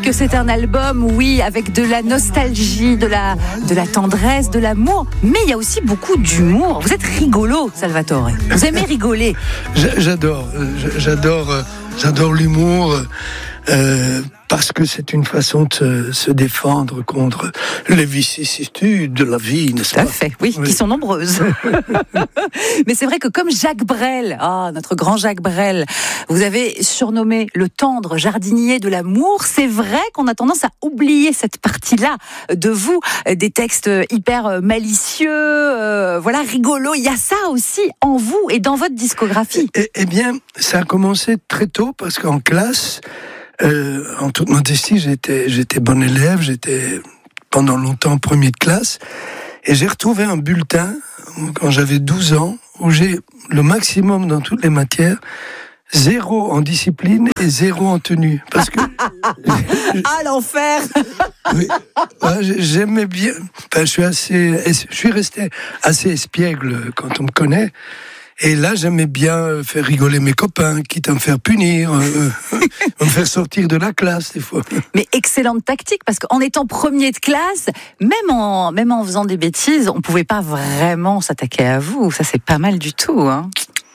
que c'est un album, oui, avec de la nostalgie, de la tendresse, de l'amour, mais il y a aussi beaucoup d'humour. Vous êtes rigolo, Salvatore. Vous aimez rigoler. J'adore l'humour. Parce que c'est une façon de se défendre contre les vicissitudes de la vie, n'est-ce pas ? Tout à fait, oui, qui sont nombreuses. Mais c'est vrai que comme Jacques Brel, notre grand Jacques Brel, vous avez surnommé le tendre jardinier de l'amour, c'est vrai qu'on a tendance à oublier cette partie-là de vous, des textes hyper malicieux, rigolos. Il y a ça aussi en vous et dans votre discographie. Eh bien, ça a commencé très tôt parce qu'en classe, en toute modestie, j'étais bon élève, j'étais pendant longtemps premier de classe, et j'ai retrouvé un bulletin quand j'avais 12 ans où j'ai le maximum dans toutes les matières, 0 en discipline et 0 en tenue. Parce que l'enfer. Oui, j'aimais bien. Je suis resté assez espiègle quand on me connaît. Et là, j'aimais bien faire rigoler mes copains, quitte à me faire punir, me faire sortir de la classe des fois. Mais excellente tactique, parce qu'en étant premier de classe, même en faisant des bêtises, on pouvait pas vraiment s'attaquer à vous. Ça, c'est pas mal du tout, hein.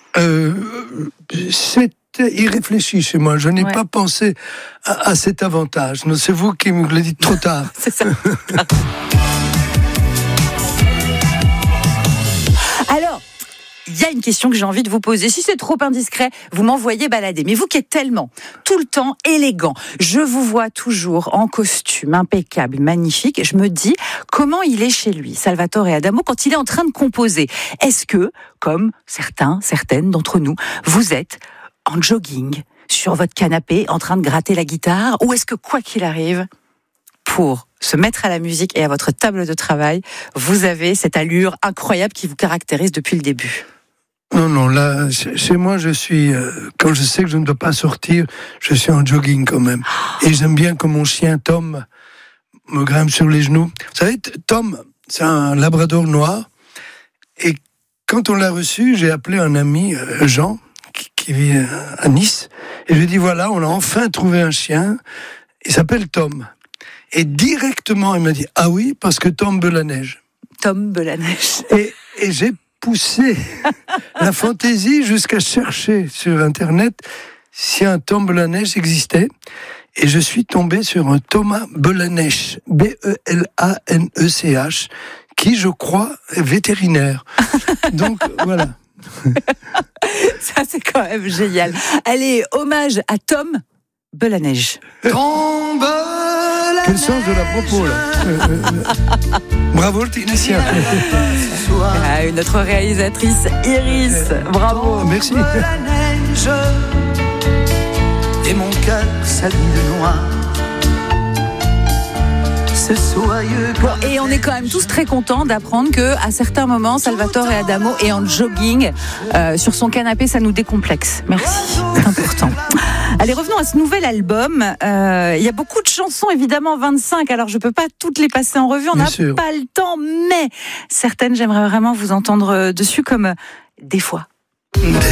C'était irréfléchi chez moi. Je n'ai pas pensé à cet avantage. C'est vous qui me le dites trop tard. C'est ça. Alors, il y a une question que j'ai envie de vous poser. Si c'est trop indiscret, vous m'envoyez balader. Mais vous qui êtes tellement, tout le temps, élégant, je vous vois toujours en costume, impeccable, magnifique. Je me dis, comment il est chez lui, Salvatore Adamo, quand il est en train de composer ? Est-ce que, comme certaines d'entre nous, vous êtes en jogging, sur votre canapé, en train de gratter la guitare ? Ou est-ce que, quoi qu'il arrive, pour se mettre à la musique et à votre table de travail, vous avez cette allure incroyable qui vous caractérise depuis le début ? Non, là, chez moi, je suis, quand je sais que je ne dois pas sortir, je suis en jogging quand même. Et j'aime bien que mon chien Tom me grimpe sur les genoux. Vous savez, Tom, c'est un labrador noir. Et quand on l'a reçu, j'ai appelé un ami, Jean, qui vit à Nice. Et je lui ai dit, voilà, on a enfin trouvé un chien. Il s'appelle Tom. Et directement, il m'a dit, ah oui, parce que tombe la neige. Tombe la neige. Et j'ai poussé la fantaisie jusqu'à chercher sur Internet si un Tom la neige existait. Et je suis tombé sur un Thomas Belanèche, Belanech, qui, je crois, est vétérinaire. Donc, voilà. Ça, c'est quand même génial. Allez, hommage à Tom Belanèche. Tombe Quel sens de la propos, là. Bravo le technicien. Notre réalisatrice Iris, bravo. Merci. la neige et mon cœur s'habille de noir. Ce soyeux Et on est quand même tous très contents d'apprendre que, à certains moments, Salvatore Adamo est en jogging sur son canapé. Ça nous décomplexe. Merci, c'est important. Allez, revenons à ce nouvel album. Il y a beaucoup de chansons, évidemment, 25. Alors, je peux pas toutes les passer en revue. On n'a pas le temps, mais certaines, j'aimerais vraiment vous entendre dessus, comme Des fois.